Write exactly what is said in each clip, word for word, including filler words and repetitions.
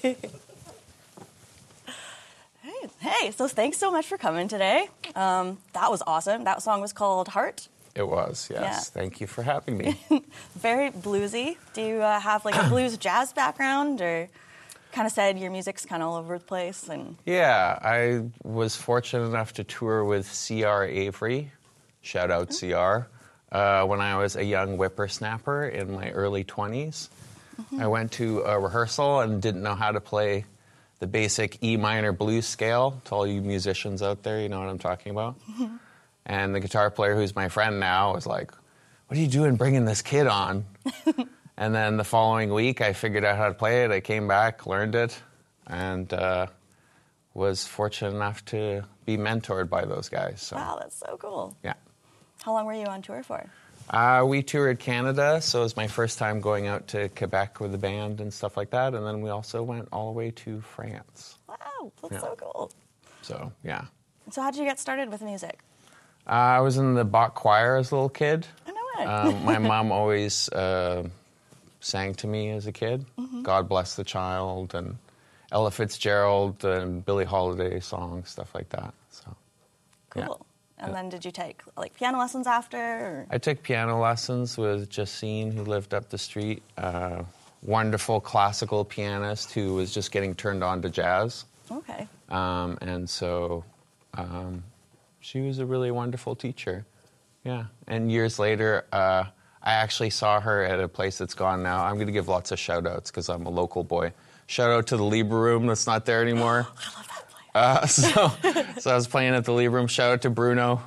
Hey, hey, so thanks so much for coming today. Um, that was awesome. That song was called Heart. It was, yes. Yeah. Thank you for having me. Very bluesy. Do you uh, have like a blues jazz background, or kind of said your music's kind of all over the place? And Yeah, I was fortunate enough to tour with C R Avery, shout out C R, uh, when I was a young whippersnapper in my early twenties. Mm-hmm. I went to a rehearsal and didn't know how to play the basic E minor blues scale. To all you musicians out there, you know what I'm talking about. Mm-hmm. And the guitar player, who's my friend now, was like, "What are you doing bringing this kid on?" And then the following week, I figured out how to play it. I came back, learned it, and uh, was fortunate enough to be mentored by those guys. So, wow, that's so cool. Yeah. How long were you on tour for? Uh, we toured Canada, so it was my first time going out to Quebec with the band and stuff like that. And then we also went all the way to France. Wow, that's Yeah. so cool. So, yeah. So how did you get started with music? Uh, I was in the Bach choir as a little kid. I know it. Um, my mom always uh, sang to me as a kid. Mm-hmm. God Bless the Child and Ella Fitzgerald and Billie Holiday songs, stuff like that. So, Cool. Yeah. And Yeah. then did you take like piano lessons after? Or? I took piano lessons with Jacine, who lived up the street. Uh, wonderful classical pianist who was just getting turned on to jazz. Okay. Um, and so um, she was a really wonderful teacher. Yeah. And years later, uh, I actually saw her at a place that's gone now. I'm going to give lots of shout-outs because I'm a local boy. Shout out to the Libre Room that's not there anymore. I love that place. Uh, so, so I was playing at the Libre Room. Shout out to Bruno.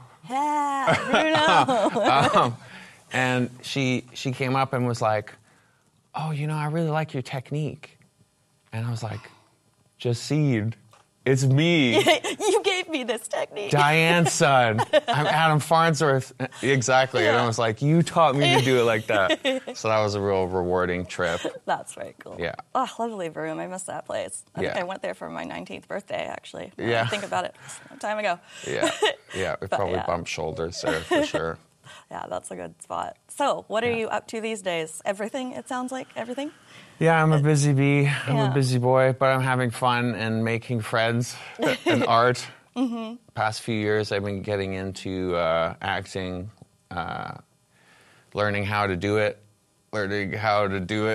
Yeah, Bruno. um, and she she came up and was like, "Oh, you know, I really like your technique." And I was like, "Jacine, it's me, You gave me this technique. Diane's son. I'm Adam Farnsworth." Exactly. Yeah. And I was like, "You taught me to do it like that." So that was a real rewarding trip. That's very cool. Yeah. Oh, lovely room. I miss that place. I think Yeah. I went there for my nineteenth birthday, actually. Now Yeah. I think about it. It's a long time ago. Yeah. Yeah. We But, probably yeah. bumped shoulders there for sure. Yeah, that's a good spot. So, what are Yeah. you up to these days? Everything, it sounds like? Everything? Yeah, I'm a busy bee. I'm Yeah. a busy boy, but I'm having fun and making friends and art. Mm-hmm. Past few years, I've been getting into uh, acting, uh, learning how to do it, learning how to do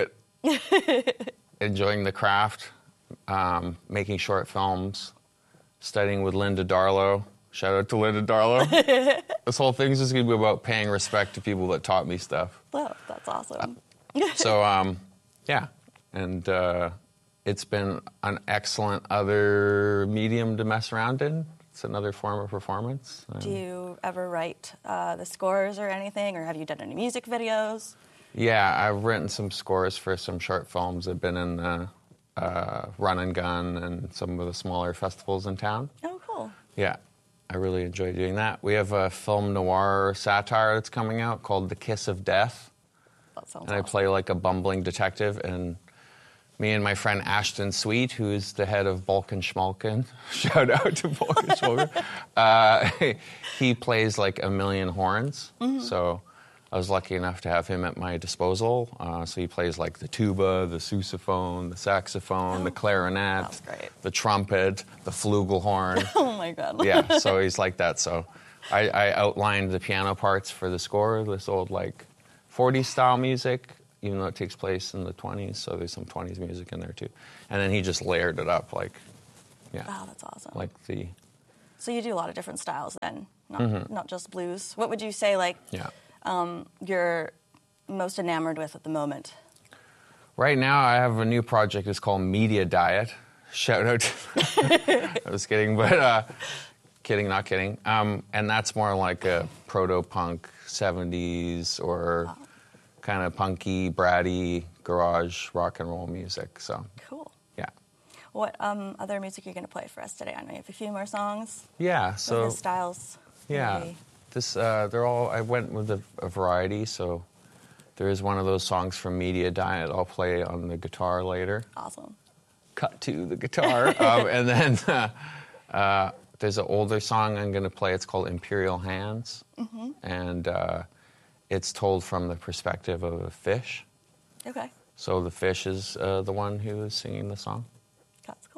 it, enjoying the craft, um, making short films, studying with Linda Darlow. Shout out to Linda Darlow. This whole thing's just going to be about paying respect to people that taught me stuff. Oh, that's awesome. So, um, yeah, and uh, it's been an excellent other medium to mess around in. It's another form of performance. Um, Do you ever write uh, the scores or anything, or have you done any music videos? Yeah, I've written some scores for some short films. I've been in the uh, Run and Gun and some of the smaller festivals in town. Oh, cool. Yeah, I really enjoy doing that. We have a film noir satire that's coming out called The Kiss of Death. That sounds And I awesome. play like a bumbling detective, and me and my friend Ashton Sweet, who is the head of Balkan Schmalkin, shout out to Balkan Schmalkin, uh, he plays like a million horns. Mm-hmm. So I was lucky enough to have him at my disposal. Uh, so he plays like the tuba, the sousaphone, the saxophone, Oh, the clarinet, that's great. the trumpet, the flugelhorn. Oh, my God. Yeah, so he's like that. So I, I outlined the piano parts for the score, this old like forties style music, even though it takes place in the twenties, so there's some twenties music in there too. And then he just layered it up like, yeah, Wow, that's awesome. like the, So you do a lot of different styles then, not, Mm-hmm. not just blues. What would you say, like, yeah. um, you're most enamored with at the moment? Right now I have a new project, it's called Media Diet. Shout out to, I was kidding, but uh, kidding, not kidding. Um, and that's more like a proto-punk seventies or Wow. kind of punky, bratty, garage rock and roll music, so. Cool. Yeah. What um, other music are you going to play for us today? I know you have a few more songs. Yeah, What so are the styles? yeah, maybe? this uh, they're all. I went with a, a variety, so there is one of those songs from Media Diet. I'll play on the guitar later. Awesome. Cut to the guitar, um, and then uh, uh, there's an older song I'm going to play. It's called Imperial Hands, mm-hmm. and uh, it's told from the perspective of a fish. Okay. So the fish is uh, the one who is singing the song.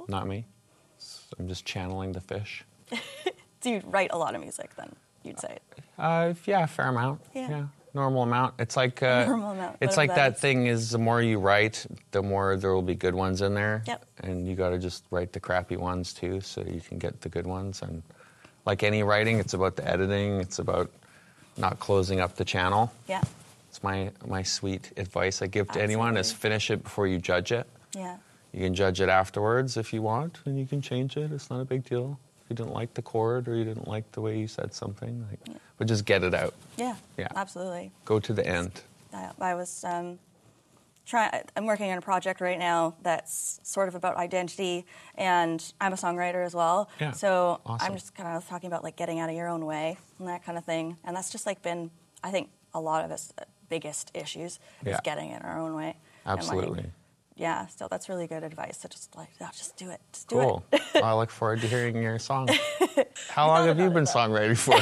Cool. Not me. I'm just channeling the fish. Do you write a lot of music then, you'd say? Uh, yeah, a fair amount. Yeah. yeah. Normal amount. It's like uh, Normal amount, It's whatever like that that is. thing is the more you write, the more there will be good ones in there. Yep. And you got to just write the crappy ones too, so you can get the good ones. And like any writing, it's about the editing. It's about not closing up the channel. Yeah. It's my my sweet advice I give to anyone is Absolutely. finish it before you judge it. Yeah. You can judge it afterwards if you want, and you can change it. It's not a big deal. If you didn't like the chord or you didn't like the way you said something, like, Yeah. but just get it out. Yeah. Yeah. Absolutely. Go to the end. I, I was um, trying. I'm working on a project right now that's sort of about identity, and I'm a songwriter as well. Yeah. So Awesome. I'm just kind of talking about like getting out of your own way and that kind of thing, and that's just like been, I think, a lot of us biggest issues Yeah. is getting in our own way. And, like, Absolutely. yeah. So that's really good advice. To just like, yeah, just do it. Just do Cool. it. Well, I look forward to hearing your song. How long have you been songwriting for?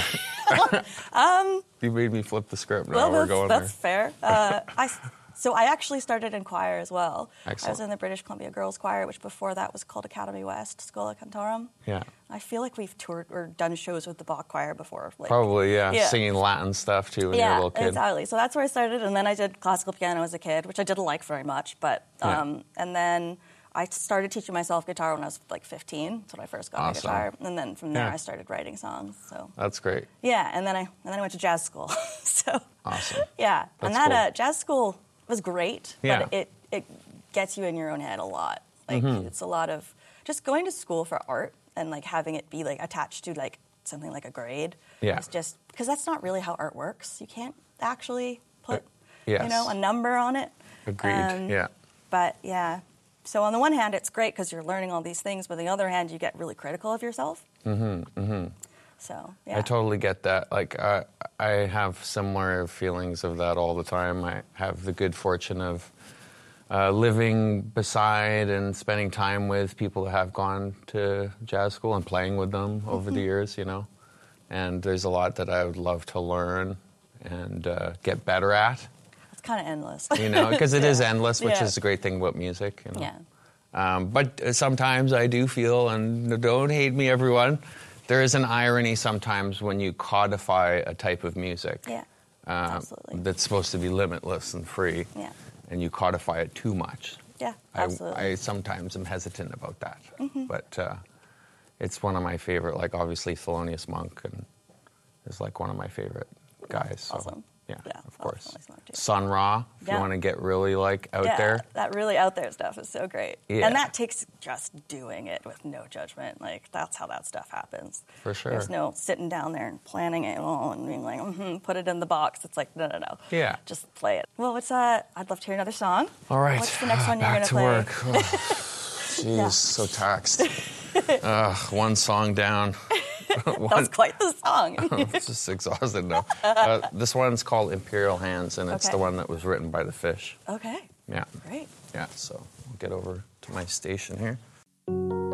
um, you made me flip the script. Now Well, we're that's, going that's there. fair. Uh, I, so I actually started in choir as well. I Excellent. was in the British Columbia Girls Choir, which before that was called Academy West Schola Cantorum. Yeah. I feel like we've toured or done shows with the Bach Choir before. Like, Probably, yeah. Yeah. Singing Latin stuff too when you were a yeah, little kid. exactly. So that's where I started, and then I did classical piano as a kid, which I didn't like very much. But Yeah. um, and then I started teaching myself guitar when I was like fifteen. That's when I first got Awesome. my guitar, and then from there Yeah. I started writing songs. So That's great. yeah, and then I and then I went to jazz school. so Awesome. yeah, That's and that cool. uh, jazz school was great, Yeah. but it it gets you in your own head a lot. Like Mm-hmm. it's a lot of just going to school for art and like having it be like attached to like something like a grade. Yeah. It's just because that's not really how art works. You can't actually put Uh, yes. you know a number on it. Agreed. Um, yeah. But yeah. So on the one hand, it's great because you're learning all these things, but on the other hand, you get really critical of yourself. Mm-hmm. Mm-hmm. So yeah. I totally get that. Like, uh, I have similar feelings of that all the time. I have the good fortune of uh, living beside and spending time with people that have gone to jazz school and playing with them over the years, you know. And there's a lot that I would love to learn and uh, get better at, It's kind of endless. you know, because it is endless, which Yeah. is the great thing about music, you know. Yeah. Um, but uh, sometimes I do feel, and don't hate me, everyone, there is an irony sometimes when you codify a type of music Yeah. uh, Absolutely. that's supposed to be limitless and free, Yeah. and you codify it too much. Yeah. I, Absolutely. Mm-hmm. I sometimes am hesitant about that. But uh, it's one of my favorite, like obviously Thelonious Monk and is like one of my favorite guys. So, Awesome. Yeah, Yeah, of I course. love Thelonious Monk, too. Sun Ra, if Yeah. you want to get really like out yeah, there. that really out there stuff is so great. Yeah. And that takes just doing it with no judgment. Like, that's how that stuff happens. For sure. There's no sitting down there and planning it all and being like, mm-hmm, put it in the box. It's like, no, no, no. Yeah. Just play it. Well, what's uh, I'd love to hear another song. All right. What's the next one you're Back going to play? work. Oh, Jeez, Yeah. so taxed. uh, one song down. That was one, quite the song. I'm just exhausted now. Uh, this one's called Imperial Hands, and it's Okay. the one that was written by the Fish. Okay, Yeah. great. Yeah, so I'll get over to my station here.